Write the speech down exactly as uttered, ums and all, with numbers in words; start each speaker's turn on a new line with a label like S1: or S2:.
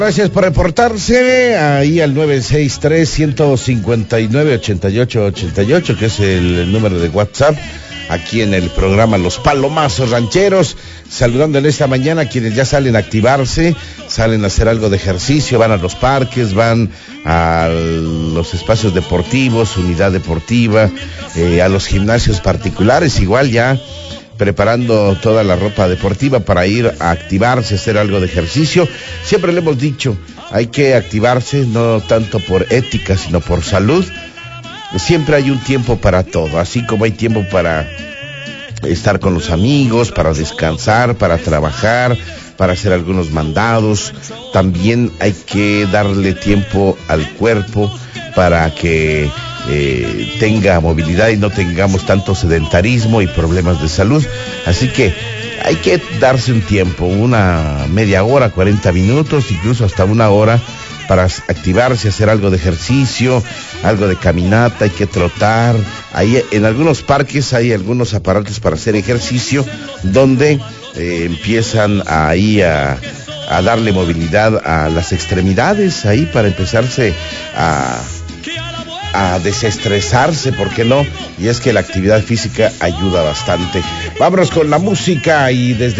S1: Gracias por reportarse ahí al nueve seis tres, uno cinco nueve, ocho ocho ocho ocho, que es el número de WhatsApp, aquí en el programa Los Palomazos Rancheros, saludándole esta mañana a quienes ya salen a activarse, salen a hacer algo de ejercicio, van a los parques, van a los espacios deportivos, unidad deportiva, eh, a los gimnasios particulares, igual ya preparando toda la ropa deportiva para ir a activarse, hacer algo de ejercicio. Siempre le hemos dicho, hay que activarse, no tanto por ética, sino por salud. Siempre hay un tiempo para todo, así como hay tiempo para estar con los amigos, para descansar, para trabajar, para hacer algunos mandados. También hay que darle tiempo al cuerpo para que Eh, tenga movilidad y no tengamos tanto sedentarismo y problemas de salud. Así que hay que darse un tiempo, una media hora, cuarenta minutos, incluso hasta una hora, para activarse, hacer algo de ejercicio, algo de caminata. Hay que trotar. Ahí en algunos parques hay algunos aparatos para hacer ejercicio donde eh, empiezan ahí a, a darle movilidad a las extremidades, ahí para empezarse a a desestresarse, ¿por qué no? Y es que la actividad física ayuda bastante. Vámonos con la música y desde